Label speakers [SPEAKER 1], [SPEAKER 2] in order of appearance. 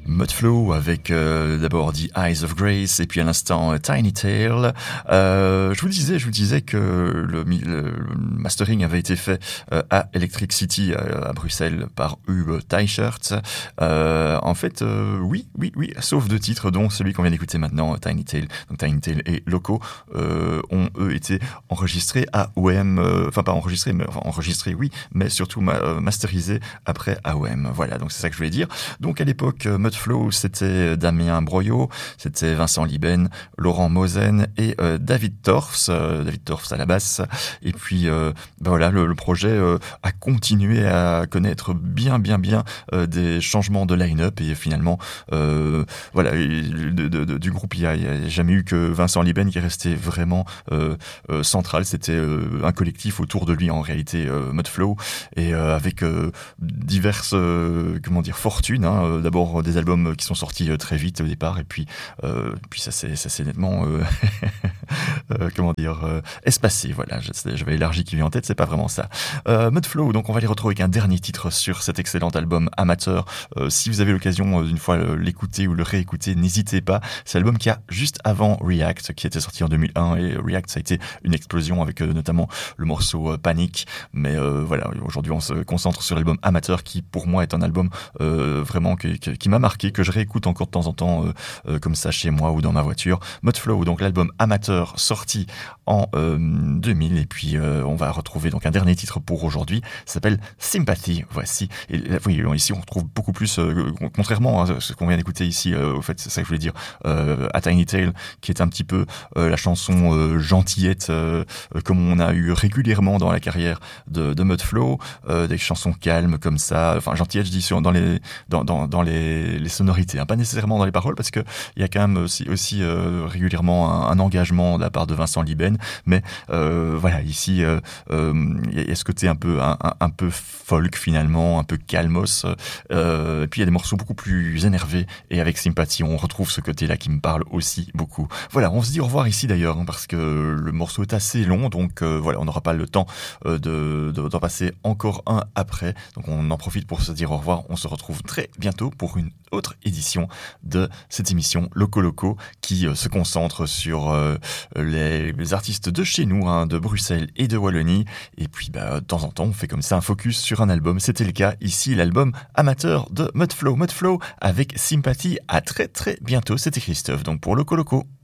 [SPEAKER 1] Mudflow avec d'abord The Eyes of Grace et puis à l'instant Tiny Tail. Je vous disais que le mastering avait été fait à Electric City à Bruxelles par Hugo Teichert. En fait, oui, sauf deux titres, dont celui qu'on vient d'écouter maintenant, Tiny Tail. Donc Tiny Tail et Loco ont eux été enregistrés à OM, enfin pas enregistrés, mais enfin enregistrés oui, mais surtout masterisés après AOM. Voilà, donc c'est ça que je voulais dire. Donc à l'époque, Mudflow, c'était Damien Broyot, c'était Vincent Liben, Laurent Mosen et David Torfs à la basse. Et puis voilà, le projet a continué à connaître bien des changements de line-up et finalement voilà, du groupe il y a jamais eu que Vincent Liben qui restait vraiment central. C'était un collectif autour de lui en réalité, Mudflow, et avec diverses fortunes, hein. D'abord des albums qui sont sortis très vite au départ et puis ça s'est nettement espacé. Voilà, j'avais l'élargie qui vient en tête, c'est pas vraiment ça. Mudflow, donc on va les retrouver avec un dernier titre sur cet excellent album Amateur. Si vous avez l'occasion d'une fois l'écouter ou le réécouter, n'hésitez pas. C'est l'album qui a juste avant React, qui était sorti en 2001, et React ça a été une explosion avec notamment le morceau Panic. Mais voilà, aujourd'hui on se concentre sur l'album Amateur qui pour moi est un album vraiment qui m'a marqué, que je réécoute encore de temps en temps comme ça chez moi ou dans ma voiture. Mudflow, donc l'album Amateur sorti en 2000, et puis on va retrouver donc un dernier titre pour aujourd'hui, ça s'appelle Sympathy. Voici, et oui, ici on retrouve beaucoup plus, contrairement à ce qu'on vient d'écouter ici, au fait c'est ça que je voulais dire, à Tiny Tail, qui est un petit peu la chanson gentillette comme on a eu régulièrement dans la carrière de Mudflow, des chansons calmes comme ça, enfin gentillette je dis dans les sonorités, hein, pas nécessairement dans les paroles, parce que il y a quand même aussi régulièrement un engagement de la part de Vincent Liben, mais voilà, ici il y a ce côté un peu folk finalement, un peu calmos, et puis il y a des morceaux beaucoup plus énervés, et avec Sympathy on retrouve ce côté-là qui me parle aussi beaucoup. Voilà, on se dit au revoir ici d'ailleurs, hein, parce que le morceau est assez long, donc voilà, on n'aura pas le temps d'en passer encore un après, donc on en profite pour se dire au revoir. On se retrouve très bientôt pour une autre édition de cette émission Loco Loco, qui se concentre sur les artistes de chez nous, hein, de Bruxelles et de Wallonie, et puis de temps en temps on fait comme ça un focus sur un album. C'était le cas ici, l'album Amateur de Mudflow avec Sympathy. À très bientôt, c'était Christophe donc pour Loco Loco.